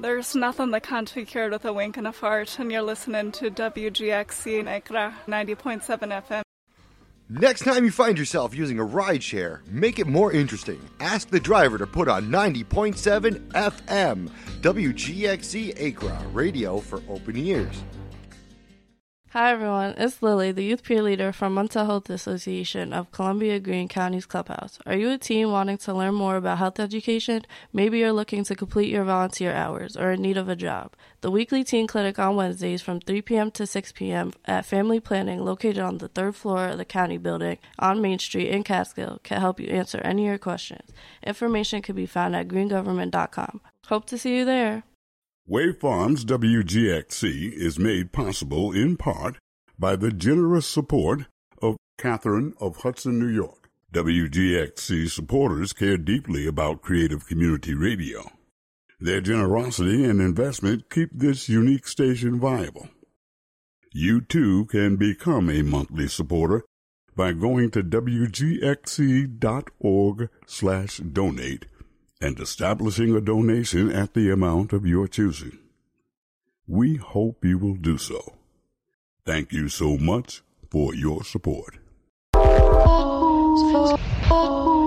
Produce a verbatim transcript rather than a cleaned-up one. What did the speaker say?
There's nothing that can't be cured with a wink and a fart, and you're listening to W G X C in Accra, ninety point seven F M. Next time you find yourself using a rideshare, make it more interesting. Ask the driver to put on ninety point seven F M. W G X C Accra, radio for open ears. Hi everyone, it's Lily, the youth peer leader from Mental Health Association of Columbia Green County's Clubhouse. Are you a teen wanting to learn more about health education? Maybe you're looking to complete your volunteer hours or in need of a job. The weekly teen clinic on Wednesdays from three p.m. to six p.m. at Family Planning, located on the third floor of the county building on Main Street in Catskill, can help you answer any of your questions. Information can be found at green government dot com. Hope to see you there. Wave Farms W G X C is made possible in part by the generous support of Catherine of Hudson, New York. W G X C supporters care deeply about creative community radio. Their generosity and investment keep this unique station viable. You too can become a monthly supporter by going to W G X C dot org slash donate and establishing a donation at the amount of your choosing. We hope you will do so. Thank you so much for your support.